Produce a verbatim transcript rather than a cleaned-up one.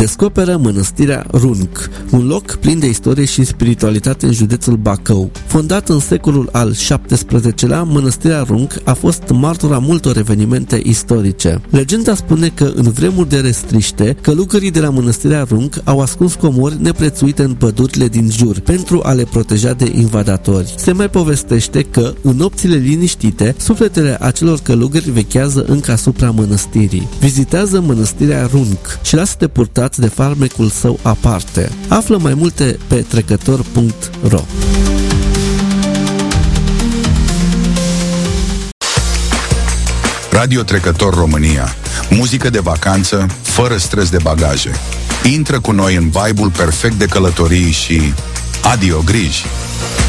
descoperă mănăstirea Runk, un loc plin de istorie și spiritualitate în județul Bacău. Fondat în secolul al șaptesprezecelea, mănăstirea Runk a fost martora multor evenimente istorice. Legenda spune că în vremuri de restriște, călugării de la mănăstirea Runk au ascuns comori neprețuite în pădurile din jur pentru a le proteja de invadatori. Se mai povestește că în nopțile liniștite, sufletele acelor călugări vechează încă asupra mănăstirii. Vizitează mănăstirea Runk și lasă-te purtați de farmecul său aparte. Află mai multe pe trecător punct ro. Radio Trecător România. Muzică de vacanță, fără stres de bagaje. Intră cu noi în vibe-ul perfect de călătorii și adio griji.